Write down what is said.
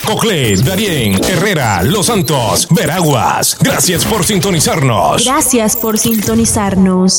Coclé, Darién, Herrera, Los Santos, Veraguas. Gracias por sintonizarnos. Gracias por sintonizarnos.